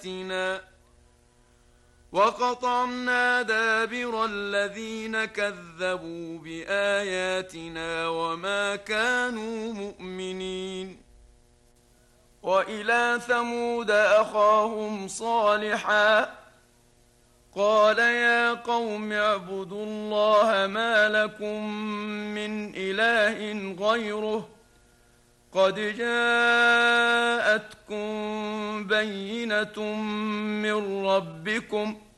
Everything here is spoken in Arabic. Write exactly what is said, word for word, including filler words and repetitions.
بآياتنا وقطعنا دابر الذين كذبوا بآياتنا وما كانوا مؤمنين. وإلى ثمود أخاهم صالحا قال يا قوم اعبدوا الله ما لكم من إله غيره قد جاءتكم بينة من ربكم